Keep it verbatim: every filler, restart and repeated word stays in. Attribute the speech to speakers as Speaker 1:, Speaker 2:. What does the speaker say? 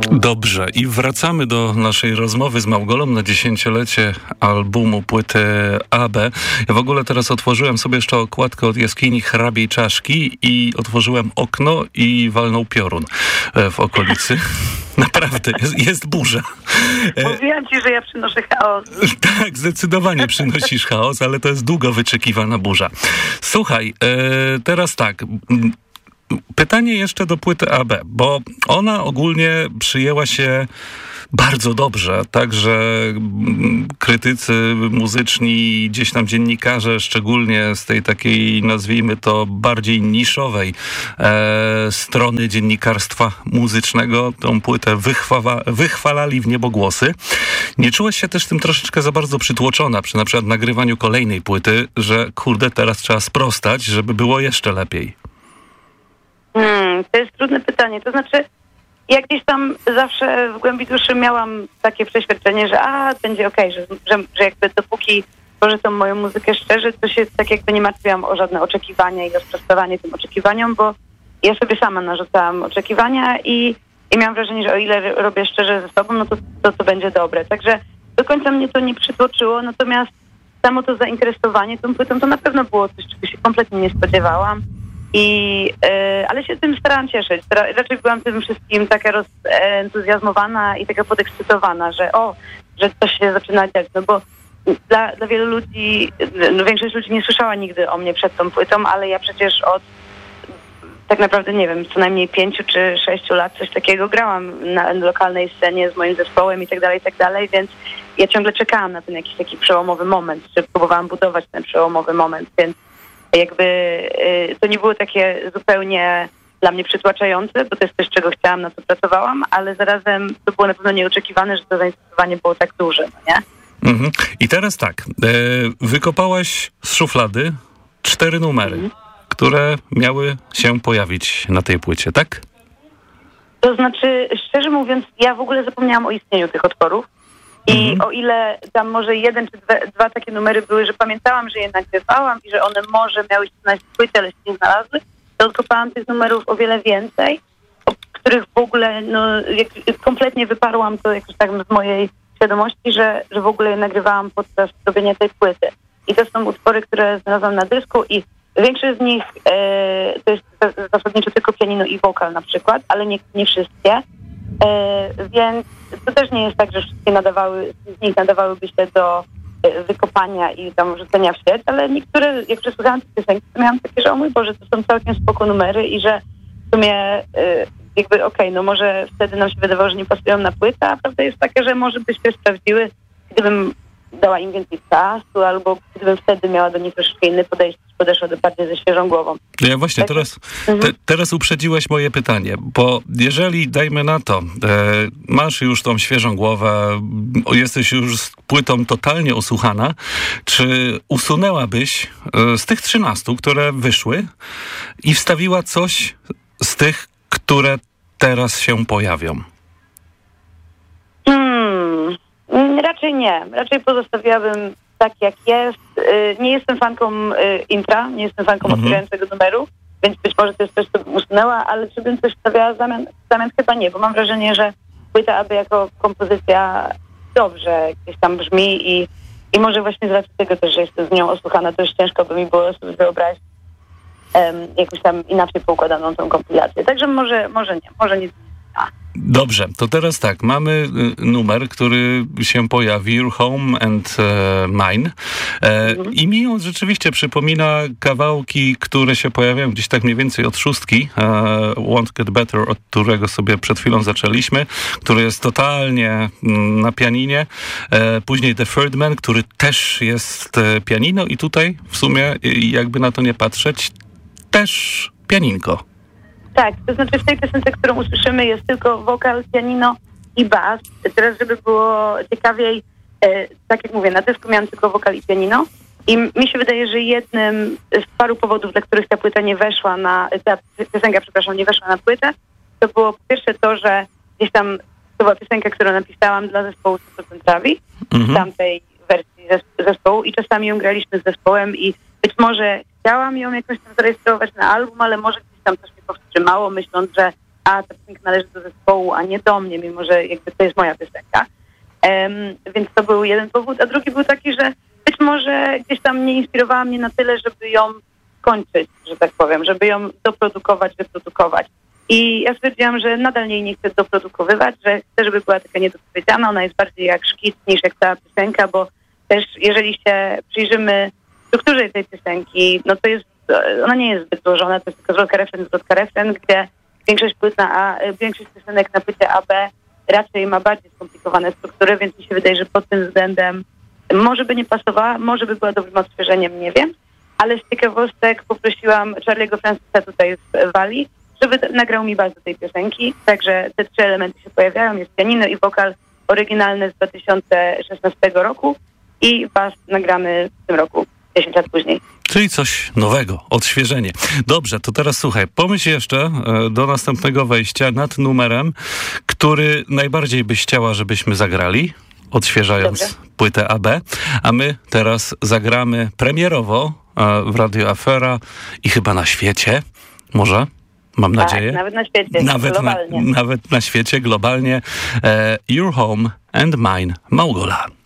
Speaker 1: Dobrze, i wracamy do naszej rozmowy z Małgolą na dziesięciolecie albumu płyty A B. Ja w ogóle teraz otworzyłem sobie jeszcze okładkę od Jaskini Hrabiej Czaszki i otworzyłem okno i walnął piorun w okolicy. Naprawdę, jest, jest burza.
Speaker 2: Mówiłam ci, że ja przynoszę chaos.
Speaker 1: Tak, zdecydowanie przynosisz chaos, ale to jest długo wyczekiwana burza. Słuchaj, teraz tak... Pytanie jeszcze do płyty A B, bo ona ogólnie przyjęła się bardzo dobrze, także krytycy muzyczni, gdzieś tam dziennikarze, szczególnie z tej takiej, nazwijmy to, bardziej niszowej e, strony dziennikarstwa muzycznego, tą płytę wychwała, wychwalali w niebogłosy. Nie czułaś się też tym troszeczkę za bardzo przytłoczona przy na przykład nagrywaniu kolejnej płyty, że kurde, teraz trzeba sprostać, żeby było jeszcze lepiej?
Speaker 2: Hmm, to jest trudne pytanie. To znaczy, ja gdzieś tam zawsze w głębi duszy miałam takie przeświadczenie, że a, będzie okej, okay, że, że, że jakby dopóki tworzę tą moją muzykę szczerze, to się tak jakby nie martwiłam o żadne oczekiwania i o sprostowanie tym oczekiwaniom, bo ja sobie sama narzucałam oczekiwania i, i miałam wrażenie, że o ile robię szczerze ze sobą, no to, to to będzie dobre. Także do końca mnie to nie przytłoczyło, natomiast samo to zainteresowanie tą płytą to na pewno było coś, czego się kompletnie nie spodziewałam. I, yy, ale się tym starałam cieszyć. Raczej byłam tym wszystkim taka rozentuzjazmowana i taka podekscytowana, że o, że coś się zaczyna dziać. No bo dla, dla wielu ludzi, no większość ludzi nie słyszała nigdy o mnie przed tą płytą, ale ja przecież od tak naprawdę, nie wiem, co najmniej pięciu czy sześciu lat coś takiego grałam na lokalnej scenie z moim zespołem i tak dalej, i tak dalej, więc ja ciągle czekałam na ten jakiś taki przełomowy moment, że próbowałam budować ten przełomowy moment, więc jakby y, to nie było takie zupełnie dla mnie przytłaczające, bo to jest coś, czego chciałam, na co pracowałam, ale zarazem to było na pewno nieoczekiwane, że to zainteresowanie było tak duże, no nie?
Speaker 1: Mhm. I teraz tak, e, wykopałaś z szuflady cztery numery, mhm. które miały się pojawić na tej płycie, tak?
Speaker 2: To znaczy, szczerze mówiąc, ja w ogóle zapomniałam o istnieniu tych utworów. I mhm. o ile tam może jeden czy dwa, dwa takie numery były, że pamiętałam, że je nagrywałam i że one może miały się znaleźć w płycie, ale się nie znalazły, to odkopałam tych numerów o wiele więcej, o których w ogóle no, jak, kompletnie wyparłam to jakoś tak z mojej świadomości, że, że w ogóle je nagrywałam podczas robienia tej płyty. I to są utwory, które znalazłam na dysku i większość z nich e, to jest zasadniczo tylko pianino i wokal na przykład, ale nie, nie wszystkie. E, więc to też nie jest tak, że wszystkie nadawały, z nich nadawałyby się do e, wykopania i tam wrzucenia w świat, ale niektóre, jak przesłuchałam te piosenki, to miałam takie, że o mój Boże, to są całkiem spoko numery i że w sumie e, jakby okej, okay, no może wtedy nam się wydawało, że nie pasują na płytę, a prawda jest taka, że może by się sprawdziły, gdybym dała im więcej czasu, albo gdybym wtedy miała do nich troszeczkę inne podejście, podeszła do bardziej ze świeżą głową.
Speaker 1: Ja właśnie tak? teraz, mhm. te, teraz uprzedziłeś moje pytanie, bo jeżeli, dajmy na to, e, masz już tą świeżą głowę, jesteś już z płytą totalnie usłuchana, czy usunęłabyś e, z tych trzynastu, które wyszły i wstawiła coś z tych, które teraz się pojawią?
Speaker 2: Hmm... Raczej nie. Raczej pozostawiłabym tak, jak jest. Nie jestem fanką intra, nie jestem fanką mhm. otwierającego numeru, więc być może to jest coś, co bym usunęła, ale czy bym coś wstawiała w zamian, w zamian chyba nie, bo mam wrażenie, że płyta aby jako kompozycja dobrze gdzieś tam brzmi i, i może właśnie z racji tego też, że jestem z nią osłuchana, to już ciężko by mi było sobie wyobrazić um, jakąś tam inaczej poukładaną tą kompilację. Także może, może nie, może nie.
Speaker 1: Dobrze, to teraz tak, mamy numer, który się pojawi, Your Home and e, Mine. E, mhm. I mi on rzeczywiście przypomina kawałki, które się pojawiają gdzieś tak mniej więcej od szóstki, e, Won't Get Better, od którego sobie przed chwilą zaczęliśmy, który jest totalnie m, na pianinie. E, później The Third Man, który też jest e, pianino i tutaj w sumie, jakby na to nie patrzeć, też pianinko.
Speaker 2: Tak, to znaczy w tej piosence, którą usłyszymy, jest tylko wokal, pianino i bas. Teraz, żeby było ciekawiej, e, tak jak mówię, na dysku miałam tylko wokal i pianino i mi się wydaje, że jednym z paru powodów, dla których ta płyta nie weszła na, ta piosenka, przepraszam, nie weszła na płytę, to było po pierwsze to, że gdzieś tam to była piosenka, którą napisałam dla zespołu sto procent Travi, mhm. w tamtej wersji zespołu i czasami ją graliśmy z zespołem i być może chciałam ją jakoś tam zarejestrować na album, ale może gdzieś tam coś mnie powstrzymało, myśląc, że a ta piosenka należy do zespołu, a nie do mnie, mimo że jakby to jest moja piosenka. Um, więc to był jeden powód, a drugi był taki, że być może gdzieś tam nie inspirowała mnie na tyle, żeby ją skończyć, że tak powiem, żeby ją doprodukować, wyprodukować. I ja stwierdziłam, że nadal jej nie chcę doprodukowywać, że chcę, żeby była taka niedopowiedziana. Ona jest bardziej jak szkic niż jak cała piosenka, bo też jeżeli się przyjrzymy strukturze tej piosenki, no to jest, ona nie jest zbyt złożona, to jest tylko zwrotka refren, zwrotka refren, gdzie większość płyt na A, większość piosenek na płycie A B raczej ma bardziej skomplikowane struktury, więc mi się wydaje, że pod tym względem może by nie pasowała, może by była dobrym odświeżeniem, nie wiem, ale z ciekawostek poprosiłam Charlie'ego Francisa tutaj w Walii, żeby nagrał mi bas do tej piosenki, także te trzy elementy się pojawiają, jest pianino i wokal oryginalny z dwa tysiące szesnastego roku i bas nagrany w tym roku, dziesięć lat później.
Speaker 1: Czyli coś nowego, odświeżenie. Dobrze, to teraz słuchaj, pomyśl jeszcze e, do następnego wejścia nad numerem, który najbardziej byś chciała, żebyśmy zagrali, odświeżając Dobrze. płytę A B, a my teraz zagramy premierowo e, w Radio Afera i chyba na świecie, może? Mam nadzieję.
Speaker 2: Tak, nawet na świecie,
Speaker 1: nawet
Speaker 2: globalnie.
Speaker 1: Na, nawet na świecie, globalnie. E, Your Home and Mine, Małgola.